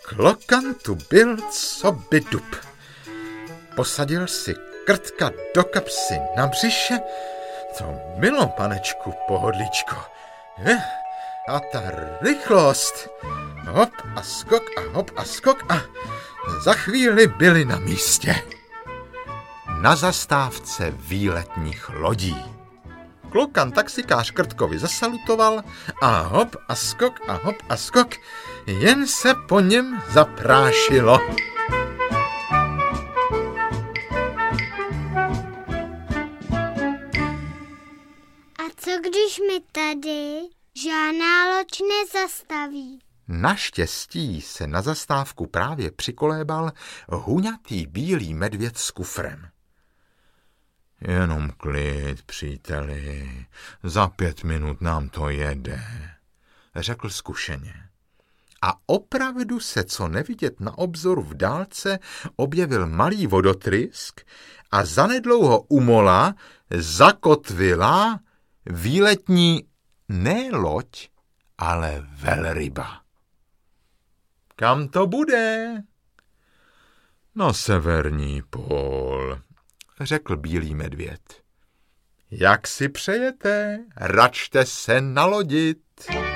Klokan tu byl coby dub. Posadil si Krtka do kapsy na břiše. To bylo, panečku, pohodličko. A ta rychlost. Hop a skok a za chvíli byli na místě. Na zastávce výletních lodí. Klokan taxikář Krtkovi zasalutoval a hop a skok, jen se po něm zaprášilo. A co když mi tady žádná loď nezastaví? Naštěstí se na zastávku právě přikolébal huňatý bílý medvěd s kufrem. Jenom klid, příteli, za 5 minut nám to jede, řekl zkušeně. A opravdu se co nevidět na obzoru v dálce objevil malý vodotrysk a zanedlouho u mola zakotvila výletní ne loď, ale velryba. Kam to bude? Na severní pól, řekl bílý medvěd. Jak si přejete, račte se nalodit.